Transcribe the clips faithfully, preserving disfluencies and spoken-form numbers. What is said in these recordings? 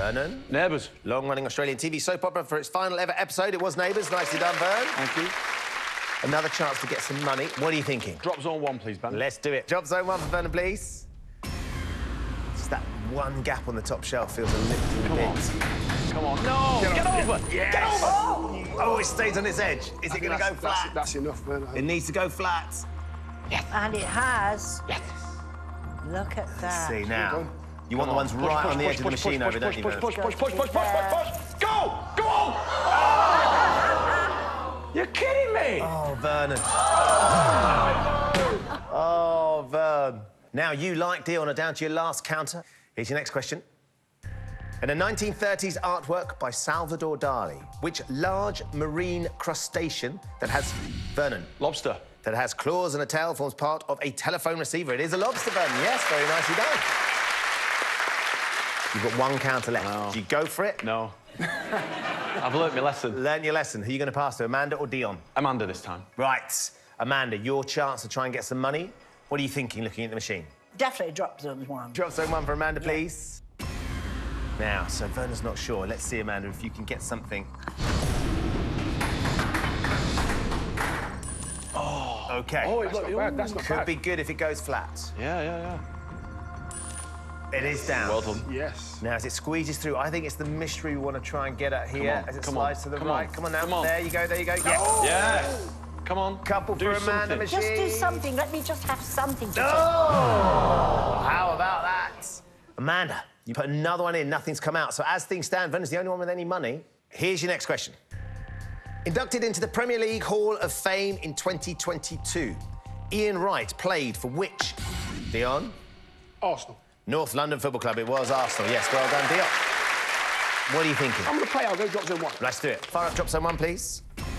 Vernon? Neighbours. Long-running Australian T V soap opera for its final ever episode. It was Neighbours. Nicely done, Vern. Thank you. Another chance to get some money. What are you thinking? Drop zone one, please, Ben. Let's do it. Drop zone one for Vernon, please. Just that one gap on the top shelf feels a little Come bit... on. Come on. No! Get, Get over! Yes. Get over! Oh, it stays on its edge. Is it going to go That's, flat? that's enough, man. It needs to go flat. Yes. And it has. Yes. Look at that. See, now, you want the Come ones on. right Push, on the push, edge of the push, machine push, over, don't push, you, push, Vern? push, push, push, push, push, There. push, push. Go! Go on! You're kidding me! Oh, Vernon. Oh, Vern. Now, you, like Dion, are down to your last counter. Here's your next question. In a nineteen thirties artwork by Salvador Dali, which large marine crustacean that has... Vernon. Lobster. That has claws and a tail forms part of a telephone receiver. It is a lobster, Vernon. Yes, very nicely done. You've got one counter left. No. Do you go for it? No. I've learnt my lesson. Learn your lesson. Who are you going to pass to, Amanda or Dion? Amanda this time. Right. Amanda, your chance to try and get some money. What are you thinking, looking at the machine? Definitely drop zone one. Drop zone one for Amanda, please. Now, so Vernon's not sure. Let's see, Amanda, if you can get something. Oh. OK. Oh, it's not bad. That's not Could bad. be good if it goes flat. Yeah, yeah, yeah. It is down. Well done. Yes. Now, as it squeezes through, I think it's the mystery we want to try and get at here. on, As it come slides on, to the come right. on, Come on now. come on. There you go, there you go. Yes. Yes. Come on. Couple Do for Amanda something. machine. Just do something. Let me just have something to Oh! How about that? Amanda, you put another one in, nothing's come out. So as things stand, Vernon's the only one with any money. Here's your next question. Inducted into the Premier League Hall of Fame in twenty twenty-two, Ian Wright played for which? Dion? Arsenal. North London Football Club. It was Arsenal. Yes, well done, Dion. What are you thinking? I'm going to play. I'll go drop zone one. Let's do it. Fire up drop zone one, please.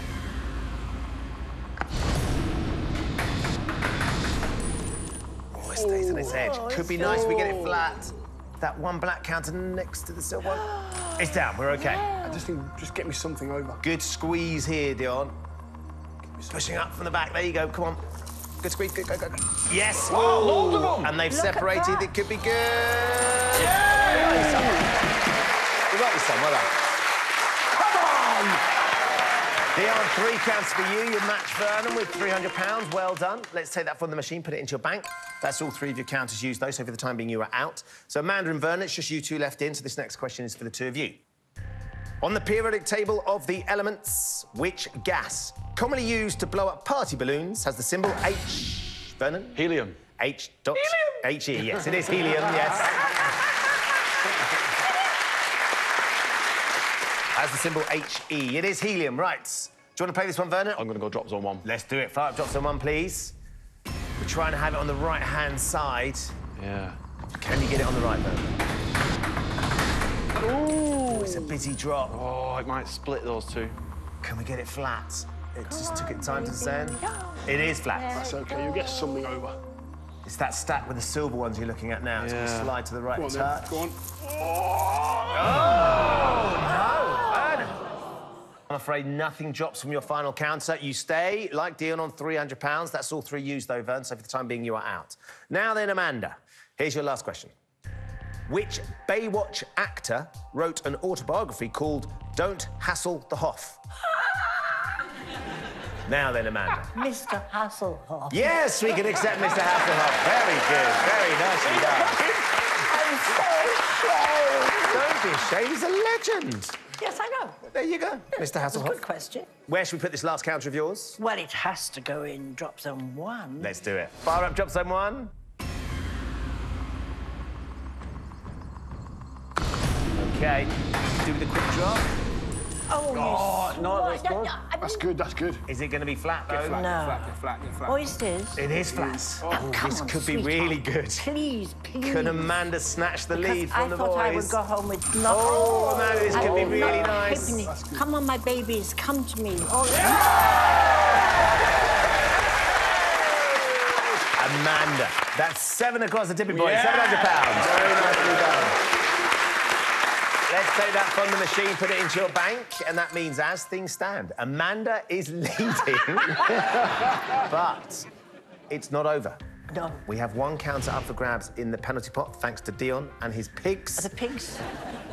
Oh, it stays on its edge. Oh, Could be nice if we get it flat. That one black counter next to the silver one. It's down. We're OK. I just think, just get me something over. Good squeeze here, Dion. Pushing up from the back. There you go. Come on. Good squeeze. Good, go, go, go. Yes. Oh, loads of them. And they've Look at separated. that. It could be good. Yeah! You got this, son. Well done. Come on! Dion, three counts for you. You match Vernon with three hundred pounds. Well done. Let's take that from the machine, put it into your bank. That's all three of your counters used, though, so for the time being, you are out. So Amanda and Vernon, it's just you two left in, so this next question is for the two of you. On the periodic table of the elements, which gas, commonly used to blow up party balloons, has the symbol H? Vernon? Helium. H dot... H E, yes, it is helium, yes. Has the symbol H E. It is helium, right. Do you want to play this one, Vernon? I'm going to go drop zone one. Let's do it. Fire up drop zone one, please. We're trying to have it on the right-hand side. Yeah. Can you get it on the right, Vernon? Ooh, it's a busy drop. Oh, it might split those two. Can we get it flat? It just took it time to descend. It is flat. That's OK. You'll get something over. It's that stack with the silver ones you're looking at now. It's going to Yeah. slide to the right Go on, a then. touch. Go on. I'm afraid nothing drops from your final counter. You stay, like Dion, on three hundred pounds. That's all three used, though, Vern, so for the time being, you are out. Now then, Amanda, here's your last question. Which Baywatch actor wrote an autobiography called Don't Hassle the Hoff? Now then, Amanda. Mister Hasselhoff. Yes, we can accept Mister Hasselhoff. Very good. Very nicely done. I'm so ashamed. Don't be ashamed. He's a legend. Yes, I know. There you go, Mister That's a Hasselhoff. good question. Where should we put this last counter of yours? Well, it has to go in drop zone one. Let's do it. Fire up drop zone one. OK. Do the quick drop. Oh, Oh, you... no, that's good. That's good. That's good. Is it going to be flat, though? Get flat, No. get flat, get flat, get flat. Oysters. It is flat. Oh, Oh, come this on, could be sweetheart. really good. Please, please. Can Amanda snatch the Because lead from I the thought boys? I would go home with nothing. Oh, Amanda, this could be Oh, really no, nice. Tiffany, come on, my babies, come to me. Oh, Amanda, that's seven across the tipping point, Yeah. seven hundred pounds. Very nicely done. Let's take that from the machine, put it into your bank, and that means, as things stand, Amanda is leading, but it's not over. no. We have one counter up for grabs in the penalty pot, thanks to Dion and his pigs. The pigs.